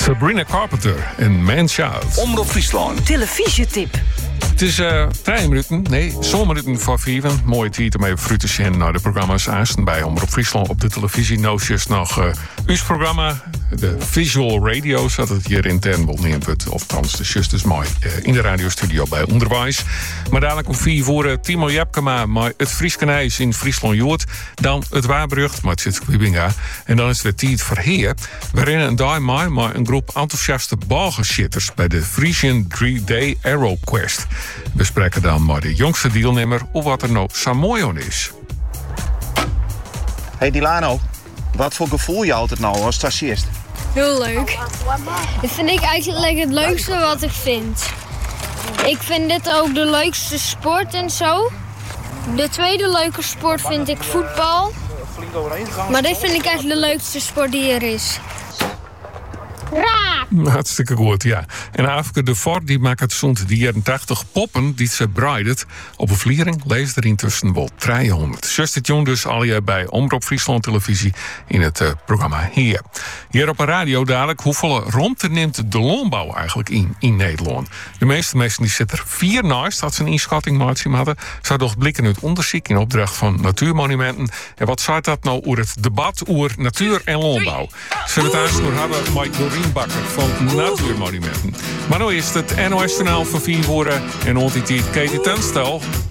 Sabrina Carpenter en Man-Child. Omroep Friesland. Televisietip. Het is 3 minuten, nee, zomerminuten voor 4. Mooie tijd om even fruit te zien naar de programma's aanstaan bij Omroep Friesland op de televisie. Noosjes nog uw programma, de Visual Radio, zat het hier intern wel neemt. Of trouwens, de just is mooi in de radiostudio bij Onderwijs. Maar dadelijk om 4 voor Timo Jepkema, maar het Frieskenijs in Friesland Joort. Dan het Waarbrucht, maar het zit Wiebinga. En dan is het tijd voor Heer. We rennen een dag mee maar een groep enthousiaste balgeshitters bij de Frisian 3-Day Arrow Quest. We spreken dan met de jongste deelnemer of wat er nou zo mooi aan is. Hey Dilano, wat voor gevoel je altijd nou als stagiaist? Heel leuk. Dat vind ik eigenlijk het leukste wat ik vind. Ik vind dit ook de leukste sport en zo. De tweede leuke sport vind ik voetbal. Maar dit vind ik eigenlijk de leukste sport die er is. Raak! Hartstikke goed, ja. En Afke de Fort die maakt het zo'n de jaren 80 poppen die ze breidet. Op een vliering leest er intussen wel 300. Just het jong dus al je bij Omroep Friesland Televisie in het programma Hier. Hier op een radio dadelijk hoeveel ruimte neemt de landbouw eigenlijk in Nederland. De meeste mensen die zitten er 4 naast, dat ze een inschatting maken hadden. Zou toch blikken uit onderzoek in opdracht van Natuurmonumenten. En wat zei dat nou over het debat over natuur en landbouw? Zullen we het aanstaan hebben met Doreen Bakker van Natuurmonumenten. Maar nu is het NOS-journaal van 4 woorden en ontiteit Katie Tenstel.